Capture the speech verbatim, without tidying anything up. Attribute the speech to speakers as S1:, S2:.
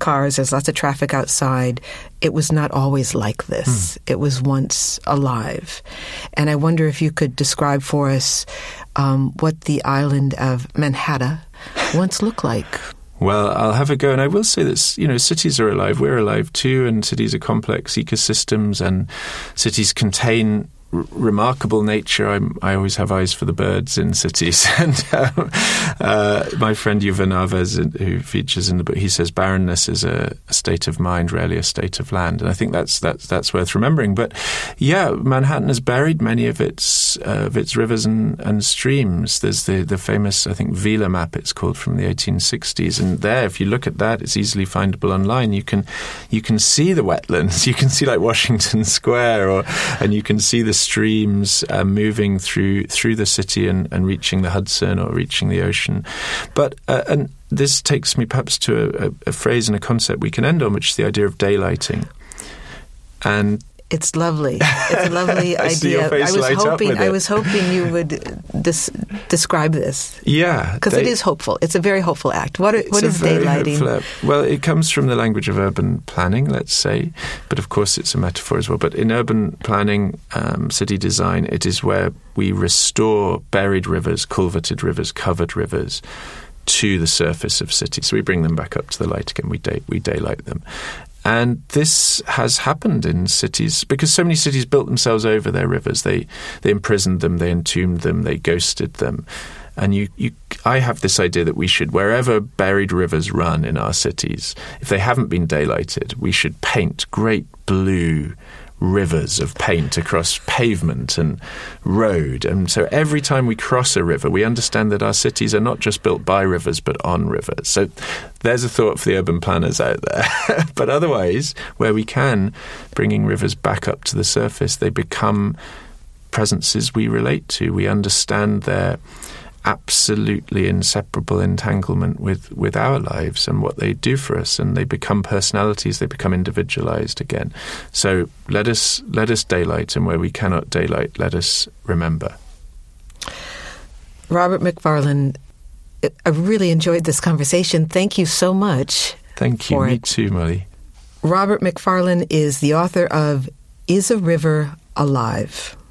S1: cars, there's lots of traffic outside. It was not always like this. Mm. It was once alive. And I wonder if you could describe for us um, what the island of Manhattan once looked like.
S2: Well, I'll have a go. And I will say that, you know, cities are alive. We're alive too. And cities are complex ecosystems, and cities contain r- remarkable nature. I'm, I always have eyes for the birds in cities. And um, uh, my friend Yuval Naves, who features in the book, he says barrenness is a, a state of mind, rarely a state of land. And I think that's that's that's worth remembering. But yeah, Manhattan has buried many of its uh, of its rivers and, and streams. There's the, the famous, I think, Vila map, it's called, from the eighteen sixties. And there, if you look at that, it's easily findable online. You can you can see the wetlands. You can see like Washington Square, or and you can see the streams uh, moving through through the city and, and reaching the Hudson or reaching the ocean. But uh, and this takes me perhaps to a, a, a phrase and a concept we can end on, which is the idea of daylighting. And
S1: it's lovely. It's a lovely
S2: I see your
S1: idea.
S2: face
S1: I was
S2: light up
S1: hoping
S2: with
S1: I
S2: it.
S1: was hoping you would des- describe this.
S2: Yeah,
S1: because
S2: day-
S1: it is hopeful. It's a very hopeful act. What what
S2: It's
S1: is
S2: a very
S1: daylighting?
S2: hopeful act. Well, it comes from the language of urban planning, let's say, but of course it's a metaphor as well. But in urban planning, um, city design, it is where we restore buried rivers, culverted rivers, covered rivers to the surface of cities. So we bring them back up to the light again. We day we daylight them. And this has happened in cities because so many cities built themselves over their rivers. They they imprisoned them, they entombed them, they ghosted them. And you, you, I have this idea that we should, wherever buried rivers run in our cities, if they haven't been daylighted, we should paint great blue rivers of paint across pavement and road. And so every time we cross a river, we understand that our cities are not just built by rivers, but on rivers. So there's a thought for the urban planners out there. But otherwise, where we can, bringing rivers back up to the surface, they become presences we relate to. We understand their absolutely inseparable entanglement with, with our lives and what they do for us, and they become personalities, they become individualized again. So let us let us daylight, and where we cannot daylight, let us remember.
S1: Robert Macfarlane, I really enjoyed this conversation. Thank you so much.
S2: Thank you. Me
S1: it.
S2: too, Molly.
S1: Robert Macfarlane is the author of Is a River Alive?